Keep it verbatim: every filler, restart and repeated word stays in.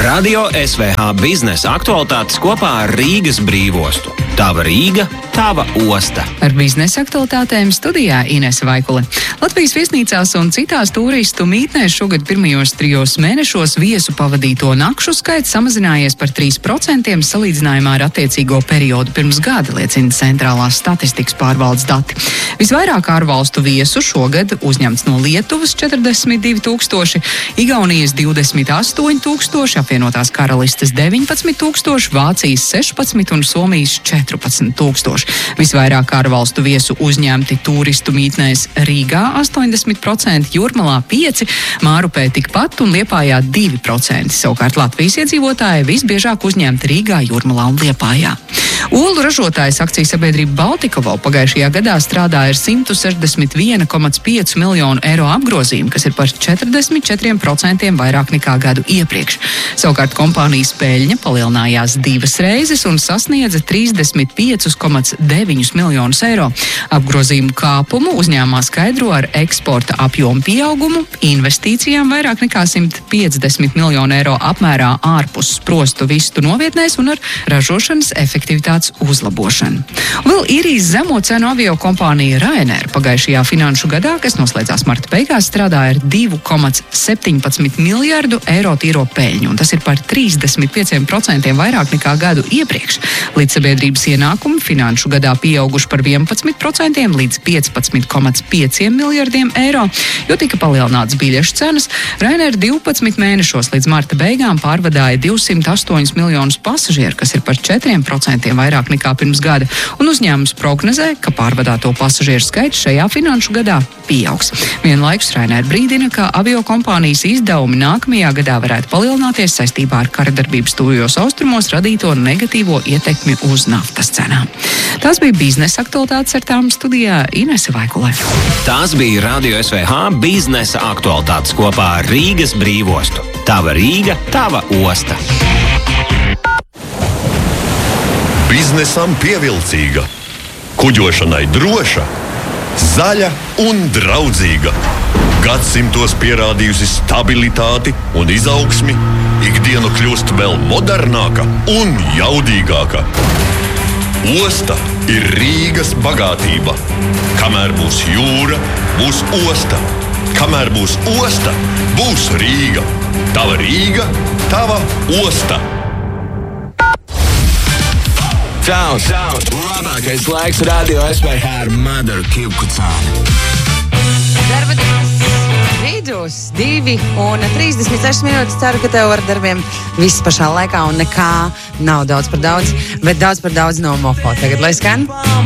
Radio S V H biznesa aktualitātes kopā ar Rīgas brīvostu. Tava Rīga, tava osta. Ar biznesa aktualitātēm studijā Inese Vaikule. Latvijas viesnīcās un citās turistu mītnēs šogad pirmajos trijos mēnešos viesu pavadīto nakšu skaits samazinājies par trīs procentiem salīdzinājumā ar attiecīgo periodu pirms gada, liecina Centrālās statistikas pārvaldes dati. Visvairāk ārvalstu viesu šogad uzņemts no Lietuvas četrdesmit divi tūkstoši, Igaunijas divdesmit astoņi tūkstoši, apvienotās karalistes deviņpadsmit tūkstoši, Vācijas sešpadsmit un Somijas četrpadsmit tūkstoši. Visvairāk ārvalstu viesu uzņemti turistu mītnēs Rīgā astoņdesmit procenti, Jūrmalā pieci procenti, Mārupē tikpat un Liepājā divi procenti. Savukārt Latvijas iedzīvotāji visbiežāk uzņemti Rīgā, Jūrmalā un Liepājā. Olu ražotājs akciju sabiedrība Baltikovo pagājušajā gadā strādāja ar simt sešdesmit viens komats pieci miljonu eiro apgrozījumu, kas ir par četrdesmit četriem procentiem vairāk nekā gadu iepriekš. Savukārt kompānijas peļņa palielinājās divas reizes un sasniedza trīsdesmit pieci komats deviņi miljonus eiro. Apgrozījumu kāpumu uzņēmumā skaidro ar eksporta apjomu pieaugumu, investīcijām vairāk nekā simt piecdesmit miljonu eiro apmērā ārpus sprostu vistu novietnēs un ar ražošanas efektivitātes uzlabošanu. Vēl īrijas zemo cenu avio kompānija Ryanair pagājušajā finanšu gadā, kas noslēdzās marta beigās, strādāja ar divi komats septiņpadsmit miljardu eiro tīro peļņu, un tas ir par trīsdesmit pieciem procentiem vairāk nekā gadu iepriekš. Līdzsabiedrības ienākumi finanšu gadā pieauguši par vienpadsmit procentiem līdz piecpadsmit komats pieci miljardiem eiro, jo tika palielināts biļešu cenas. Ryanair divpadsmit mēnešos līdz marta beigām pārvadāja divsimt astoņus miljonus pasažieru, kas ir par četriem procentiem vairāk nekā pirms gada, un uzņēmums prognozē, ka pārvadāto pasažieru skaits šajā finanšu gadā pieaugs. Vienlaikus Ryanair brīdina, ka aviokompānijas izdevumi nākamajā gadā varētu palielināties saistībā ar karadarbības tuvajos austrumos radīto negatīvo ietekmi uz naftas cenām. Tās bija biznesa aktualitātes, ar tām studijā Inese Vaikule. Tās bija Radio S V H biznesa aktualitātes kopā ar Rīgas brīvostu. Tava Rīga, tava osta. Biznesam pievilcīga, kuģošanai droša, zaļa un draudzīga. Gadsimtos pierādījusi stabilitāti un izaugsmi, ikdiena kļūst vēl modernāka un jaudīgāka. Osta ir Rīgas bagātība. Kamēr būs jūra, būs osta. Kamēr būs osta, būs Rīga. Tava Rīga, tava osta. Čau! Čau! Labākais laiks Radio S V H ar Madaru Kivkucāni. Darba dienas vidus, divi un trīsdesmit sešas minūtes. Ceru, ka tev ar darbiem viss pašā laikā un nekā nav daudz par daudz, bet daudz par daudz no Mofo. Tagad lai skan.